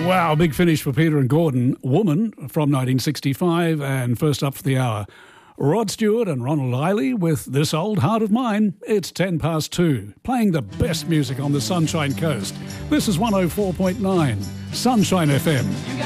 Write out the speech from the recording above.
Wow, big finish for Peter and Gordon. Woman from 1965, and first up for the hour, Rod Stewart and Ronald Eiley with This Old Heart of Mine. It's 2:10, playing the best music on the Sunshine Coast. This is 104.9 Sunshine FM.